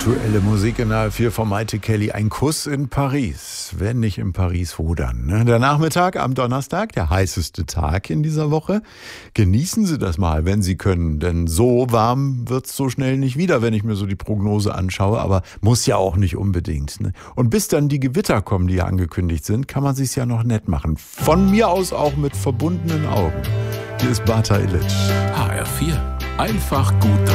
Aktuelle Musik in der 4 von Maite Kelly. Ein Kuss in Paris. Wenn nicht in Paris, wo dann? Ne? Der Nachmittag am Donnerstag, der heißeste Tag in dieser Woche. Genießen Sie das mal, wenn Sie können. Denn so warm wird es so schnell nicht wieder, wenn ich mir so die Prognose anschaue. Aber muss ja auch nicht unbedingt. Ne? Und bis dann die Gewitter kommen, die ja angekündigt sind, kann man sich's ja noch nett machen. Von mir aus auch mit verbundenen Augen. Hier ist Bata Illich. HR4. Einfach gut